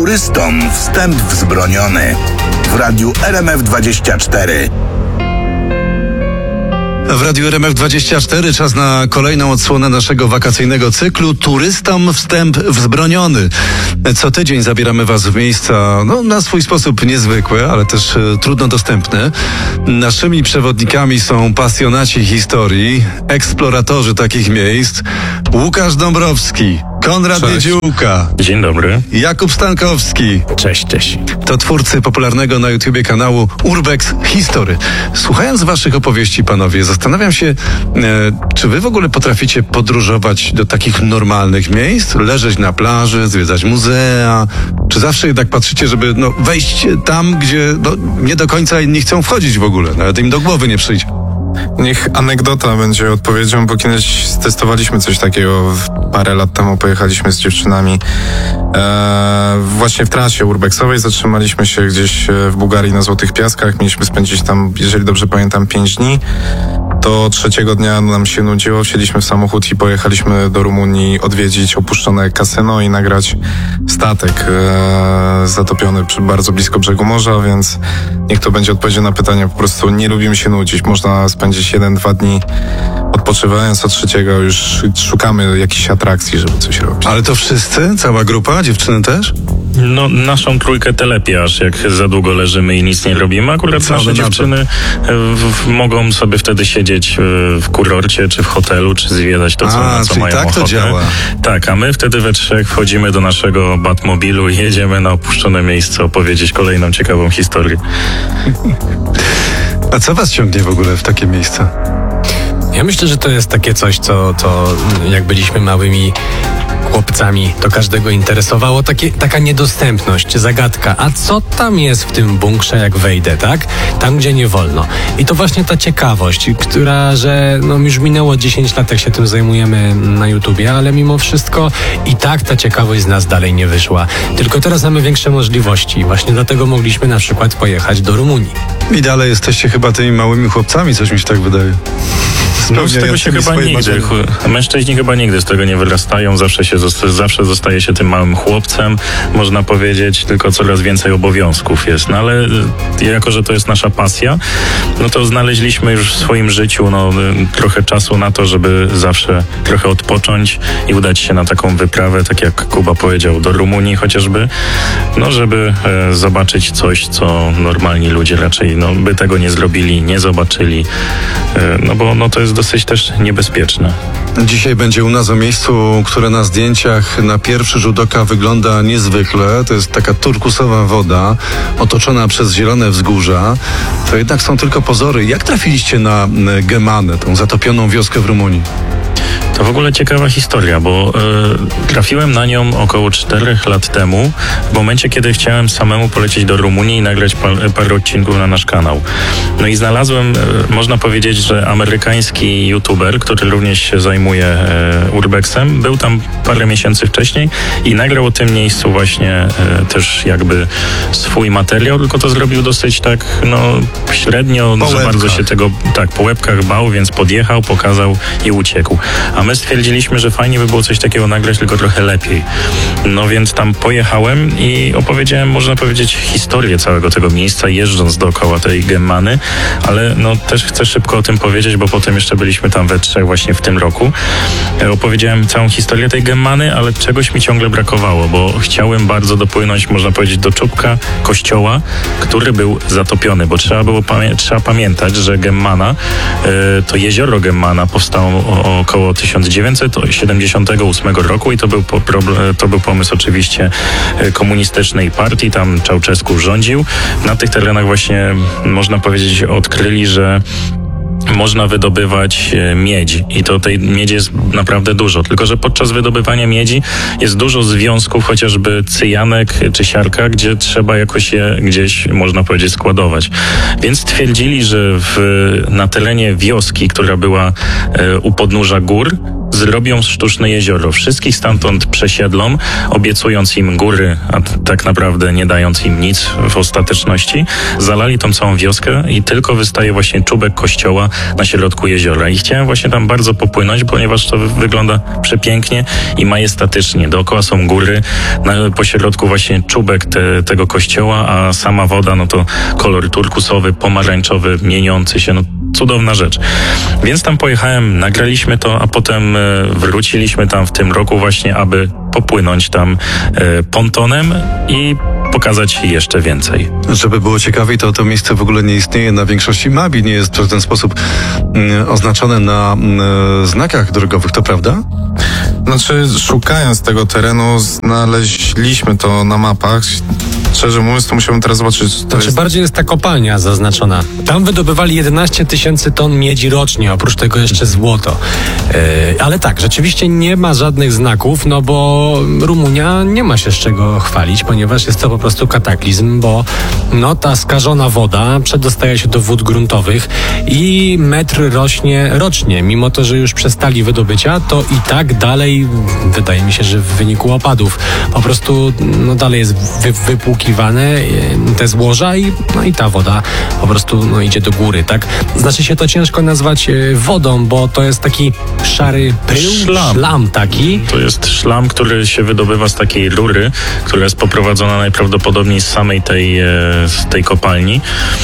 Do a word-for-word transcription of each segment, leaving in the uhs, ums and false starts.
Turystom wstęp wzbroniony. W radiu R M F dwadzieścia cztery. W Radiu R M F dwadzieścia cztery czas na kolejną odsłonę naszego wakacyjnego cyklu Turystom wstęp wzbroniony. Co tydzień zabieramy Was w miejsca no, na swój sposób niezwykłe, ale też e, trudno dostępne. Naszymi przewodnikami są pasjonaci historii, eksploratorzy takich miejsc. Łukasz Dąbrowski, Konrad Niedziółka. Dzień dobry. Jakub Stankowski. Cześć, cześć. To twórcy popularnego na YouTubie kanału Urbex History. Słuchając waszych opowieści, panowie, zastanawiam się, e, czy wy w ogóle potraficie podróżować do takich normalnych miejsc? Leżeć na plaży, zwiedzać muzea? Czy zawsze jednak patrzycie, żeby no, wejść tam, gdzie no, nie do końca inni chcą wchodzić w ogóle? Nawet im do głowy nie przyjdzie. Niech anegdota będzie odpowiedzią, bo kiedyś testowaliśmy coś takiego. Parę lat temu pojechaliśmy z dziewczynami e, właśnie w trasie urbexowej. Zatrzymaliśmy się gdzieś w Bułgarii na Złotych Piaskach. Mieliśmy spędzić tam, jeżeli dobrze pamiętam, pięć dni. To trzeciego dnia nam się nudziło, wsiedliśmy w samochód i pojechaliśmy do Rumunii odwiedzić opuszczone kasyno i nagrać statek e, zatopiony przy, bardzo blisko brzegu morza, więc niech to będzie odpowiedzią na pytanie. Po prostu nie lubimy się nudzić. Można spędzić jeden, dwa dni odpoczywając, od trzeciego już szukamy jakichś atrakcji, żeby coś robić. Ale to wszyscy? Cała grupa? Dziewczyny też? No, naszą trójkę telepie, aż jak za długo leżymy i nic nie robimy. Akurat Całe nasze na to. dziewczyny w, w, mogą sobie wtedy siedzieć w, w kurorcie, czy w hotelu, czy zwiedzać to, co, A, na co czyli mają tak to ochotę. działa. Tak, a my wtedy we trzech wchodzimy do naszego Batmobilu i jedziemy na opuszczone miejsce opowiedzieć kolejną ciekawą historię. A co was ciągnie w ogóle w takie miejsca? Ja myślę, że to jest takie coś, co, co jak byliśmy małymi chłopcami, to każdego interesowało. Takie, taka niedostępność, zagadka. A co tam jest w tym bunkrze, jak wejdę, tak? Tam, gdzie nie wolno. I to właśnie ta ciekawość, która, że no już minęło dziesięć lat, jak się tym zajmujemy na YouTubie, ale mimo wszystko i tak ta ciekawość z nas dalej nie wyszła. Tylko teraz mamy większe możliwości. Właśnie dlatego mogliśmy na przykład pojechać do Rumunii. I dalej jesteście chyba tymi małymi chłopcami, coś mi się tak wydaje. No z tego się chyba swoje nigdy, marzenia. mężczyźni chyba nigdy z tego nie wyrastają, zawsze się zosta- zawsze zostaje się tym małym chłopcem, można powiedzieć, tylko coraz więcej obowiązków jest, no ale y, jako, że to jest nasza pasja, no to znaleźliśmy już w swoim życiu no, y, trochę czasu na to, żeby zawsze trochę odpocząć i udać się na taką wyprawę, tak jak Kuba powiedział, do Rumunii chociażby, no żeby y, zobaczyć coś, co normalni ludzie raczej no, by tego nie zrobili, nie zobaczyli, y, no bo no, to jest dosyć też niebezpieczne. Dzisiaj będzie u nas o miejscu, które na zdjęciach na pierwszy rzut oka wygląda niezwykle. To jest taka turkusowa woda, otoczona przez zielone wzgórza. To jednak są tylko pozory. Jak trafiliście na m, Gemanę, tą zatopioną wioskę w Rumunii? To w ogóle ciekawa historia, bo y, trafiłem na nią około czterech lat temu, w momencie, kiedy chciałem samemu polecieć do Rumunii i nagrać par, parę odcinków na nasz kanał. No i znalazłem, y, można powiedzieć, że amerykański youtuber, który również się zajmuje y, urbexem, był tam parę miesięcy wcześniej i nagrał o tym miejscu właśnie y, też jakby swój materiał, tylko to zrobił dosyć tak, no średnio, Po za łebkach. bardzo się tego, tak, po łebkach bał, więc podjechał, pokazał i uciekł. A my stwierdziliśmy, że fajnie by było coś takiego nagrać, tylko trochę lepiej. No więc tam pojechałem i opowiedziałem, można powiedzieć, historię całego tego miejsca, jeżdżąc dookoła tej Gemany, ale no też chcę szybko o tym powiedzieć, bo potem jeszcze byliśmy tam we trzech właśnie w tym roku. E, Opowiedziałem całą historię tej Gemany, ale czegoś mi ciągle brakowało, bo chciałem bardzo dopłynąć, można powiedzieć, do czubka kościoła, który był zatopiony, bo trzeba było pamię- trzeba pamiętać, że Gemmana, e, to jezioro Gemmana powstało o, około tysiąc dziewięćset siedemdziesiątego ósmego roku i to był, po, problem, to był pomysł oczywiście komunistycznej partii, tam Czałczesku rządził. Na tych terenach właśnie można powiedzieć odkryli, że można wydobywać miedź i to tej miedzi jest naprawdę dużo, tylko że podczas wydobywania miedzi jest dużo związków, chociażby cyjanek czy siarka, gdzie trzeba jakoś je gdzieś, można powiedzieć, składować. Więc twierdzili, że w, na terenie wioski, która była e, u podnóża gór, zrobią sztuczne jezioro. Wszystkich stamtąd przesiedlą, obiecując im góry, a t- tak naprawdę nie dając im nic w ostateczności. Zalali tą całą wioskę i tylko wystaje właśnie czubek kościoła na środku jeziora. I chciałem właśnie tam bardzo popłynąć, ponieważ to wy- wygląda przepięknie i majestatycznie. Dookoła są góry, na, po środku właśnie czubek te, tego kościoła, a sama woda, no to kolor turkusowy, pomarańczowy, mieniący się, no cudowna rzecz. Więc tam pojechałem, nagraliśmy to, a potem e, wróciliśmy tam w tym roku właśnie, aby popłynąć tam e, pontonem i pokazać jeszcze więcej. Żeby było ciekawiej, to to miejsce w ogóle nie istnieje na większości map i nie jest w ten sposób mm, oznaczone na mm, znakach drogowych, to prawda? Znaczy, szukając tego terenu, znaleźliśmy to na mapach. Szczerze mówiąc, to musiałbym teraz zobaczyć. To Znaczy jest... bardziej jest ta kopalnia zaznaczona. Tam wydobywali jedenaście tysięcy ton miedzi rocznie, oprócz tego jeszcze złoto. Yy, ale tak, rzeczywiście nie ma żadnych znaków, no bo Rumunia nie ma się z czego chwalić, ponieważ jest to po prostu kataklizm, bo no ta skażona woda przedostaje się do wód gruntowych i metr rośnie rocznie. Mimo to, że już przestali wydobycia, to i tak dalej, wydaje mi się, że w wyniku opadów po prostu no dalej jest wy, wypłukiwane te złoża i, no i ta woda po prostu no, idzie do góry, tak? Znaczy się to ciężko nazwać e, wodą, bo to jest taki szary pył, Szlam. szlam taki. To jest szlam, który się wydobywa z takiej rury, która jest poprowadzona najprawdopodobniej z samej tej, e, z tej kopalni.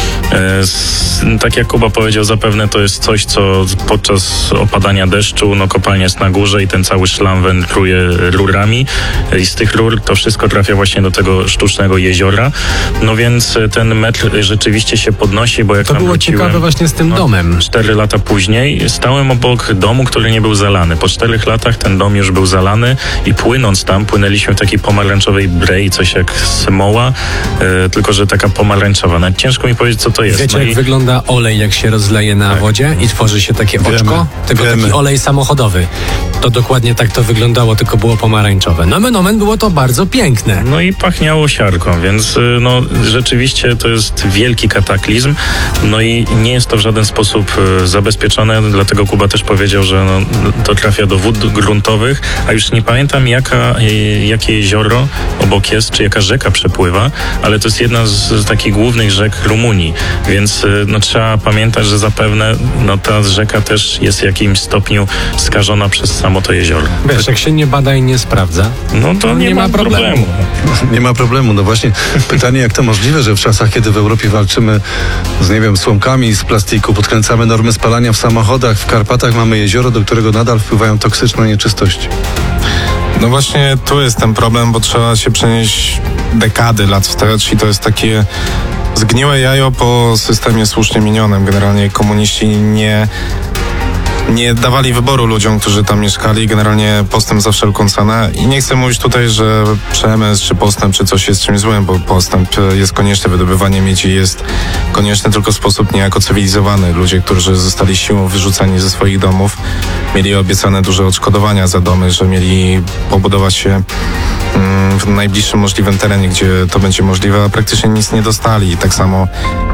E, z, tak jak Kuba powiedział, zapewne to jest coś, co podczas opadania deszczu, no kopalnia jest na górze i ten cały szlam wędruje rurami i z tych rur to wszystko trafia właśnie do tego sztucznego jeziora. No więc ten metr rzeczywiście się podnosi, bo jak To tam było wróciłem, ciekawe właśnie z tym no, domem. Cztery lata później stałem obok domu, który nie był zalany. Po czterech latach ten dom już był zalany i płynąc tam, płynęliśmy w takiej pomarańczowej brei, coś jak smoła, e, tylko że taka pomarańczowa. Nawet ciężko mi powiedzieć, co to jest. Wiecie, No jak i- wygląda olej, jak się rozleje na wodzie i tworzy się takie Wiemy, oczko? Tylko wiemy. taki olej samochodowy. To dokładnie tak to wyglądało, tylko było pomarańczowe. Nomen omen było to bardzo piękne. No i pachniało siarką, więc y, no rzeczywiście to jest wielki kataklizm, no i nie jest to w żaden sposób y, zabezpieczone, dlatego Kuba też powiedział, że no, to trafia do wód gruntowych, a już nie pamiętam jaka, y, jakie jezioro obok jest, czy jaka rzeka przepływa, ale to jest jedna z, z takich głównych rzek Rumunii, więc y, no, trzeba pamiętać, że zapewne no, ta rzeka też jest w jakimś stopniu skażona przez samo to jezioro. Wiesz, jak się nie bada i nie sprawdza, No to nie, nie ma ma problemu. problemu. Nie ma problemu. No właśnie pytanie, jak to możliwe, że w czasach, kiedy w Europie walczymy z, nie wiem, słomkami z plastiku, podkręcamy normy spalania w samochodach, w Karpatach mamy jezioro, do którego nadal wpływają toksyczne nieczystości. No właśnie tu jest ten problem, bo trzeba się przenieść dekady lat wstecz i to jest takie zgniłe jajo po systemie słusznie minionym. Generalnie komuniści nie... nie dawali wyboru ludziom, którzy tam mieszkali, generalnie postęp za wszelką cenę. I nie chcę mówić tutaj, że przemysł, czy postęp, czy coś jest czymś złym, bo postęp jest konieczny, wydobywanie miedzi jest konieczne, tylko w sposób niejako cywilizowany. Ludzie, którzy zostali siłą wyrzucani ze swoich domów, mieli obiecane duże odszkodowania za domy, że mieli pobudować się mm, w najbliższym możliwym terenie, gdzie to będzie możliwe, a praktycznie nic nie dostali. I tak samo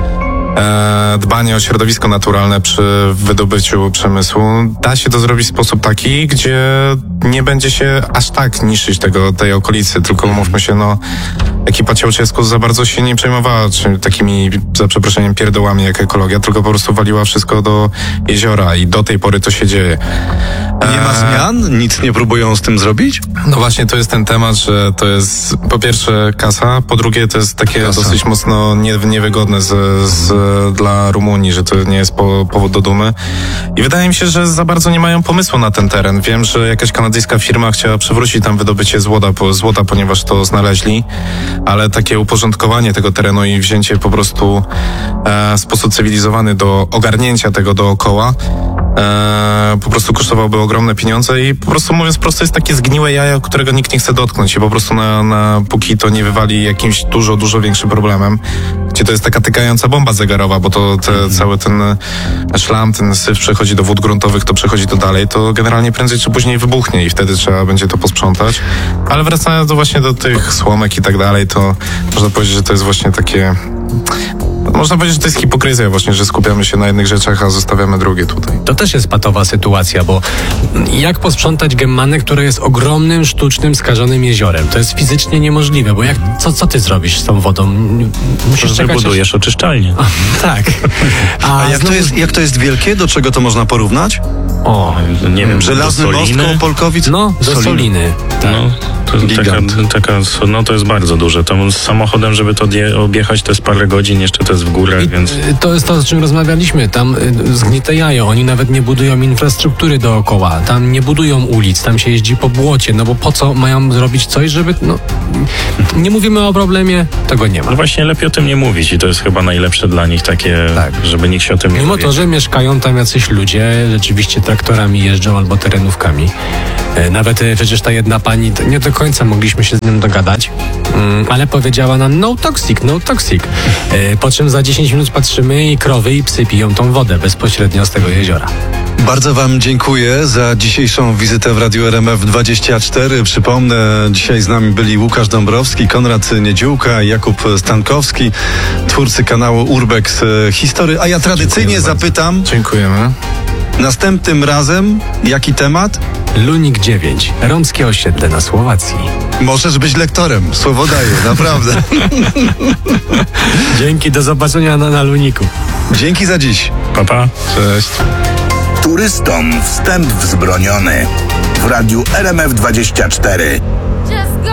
E, dbanie o środowisko naturalne przy wydobyciu przemysłu. Da się to zrobić w sposób taki, gdzie nie będzie się aż tak niszczyć tego, tej okolicy, tylko umówmy się, no ekipa Ceausescu za bardzo się nie przejmowała czy, takimi, za przeproszeniem, pierdołami jak ekologia, tylko po prostu waliła wszystko do jeziora i do tej pory to się dzieje. Nie ma zmian? Nic nie próbują z tym zrobić? No właśnie, to jest ten temat, że to jest po pierwsze kasa, po drugie to jest takie Kasa. dosyć mocno nie, niewygodne z, z, dla Rumunii, że to nie jest po, powód do dumy. I wydaje mi się, że za bardzo nie mają pomysłu na ten teren. Wiem, że jakaś kanadyjska firma chciała przywrócić tam wydobycie złota, po, złota ponieważ to znaleźli, ale takie uporządkowanie tego terenu i wzięcie po prostu e, w sposób cywilizowany do ogarnięcia tego dookoła e, po prostu kosztowałoby ogromne pieniądze i po prostu, mówiąc prosto, jest takie zgniłe jajo, którego nikt nie chce dotknąć i po prostu na, na póki to nie wywali jakimś dużo, dużo większym problemem, gdzie to jest taka tykająca bomba zegarowa, bo to te, Mhm. cały ten szlam, ten syf przechodzi do wód gruntowych, to przechodzi to dalej, to generalnie prędzej czy później wybuchnie i wtedy trzeba będzie to posprzątać. Ale wracając do właśnie do tych słomek i tak dalej, to można powiedzieć, że to jest właśnie takie Można powiedzieć, że to jest hipokryzja właśnie, że skupiamy się na jednych rzeczach, a zostawiamy drugie tutaj. To też jest patowa sytuacja, bo jak posprzątać Gemmane, które jest ogromnym, sztucznym, skażonym jeziorem? To jest fizycznie niemożliwe, bo jak, co, co ty zrobisz z tą wodą? Musisz Że czekać... budujesz oczyszczalnię. Tak. A jak to, znowu- jest, jak to jest wielkie? Do czego to można porównać? O, Nie wiem, Żelazny do most Soliny? koło Polkowic? no, do Soliny. Tak. No, to taka, Gigant. taka, no to jest bardzo duże. To z samochodem, żeby to odje- objechać, to jest parę godzin, jeszcze to jest w górach, I więc... y, to jest to, o czym rozmawialiśmy. Tam y, zgnite jajo. Oni nawet nie budują infrastruktury dookoła. Tam nie budują ulic. Tam się jeździ po błocie. No bo po co mają zrobić coś, żeby... No, nie mówimy o problemie, tego nie ma. No właśnie, lepiej o tym nie mówić i to jest chyba najlepsze dla nich takie, Tak. żeby nikt się o tym nie Mimo dowiedział. to, że mieszkają tam jacyś ludzie, rzeczywiście traktorami jeżdżą albo terenówkami. E, Nawet e, przecież ta jedna pani, to nie do końca mogliśmy się z nią dogadać, mm, ale powiedziała nam no toxic, no toxic. E, Po czym za dziesięć minut patrzymy i krowy i psy piją tą wodę bezpośrednio z tego jeziora. Bardzo wam dziękuję za dzisiejszą wizytę w Radiu R M F dwadzieścia cztery. Przypomnę, dzisiaj z nami byli Łukasz Dąbrowski, Konrad Niedziółka i Jakub Stankowski, twórcy kanału Urbex History. A ja tradycyjnie Dziękujemy bardzo. zapytam, Dziękujemy. następnym razem jaki temat? Lunik dziewięć, Rąckie osiedle na Słowacji. Możesz być lektorem, słowo daję, naprawdę. Dzięki, do zobaczenia na, na Luniku. Dzięki za dziś. Pa, pa. Cześć. Turystom wstęp wzbroniony. W Radiu R M F dwadzieścia cztery.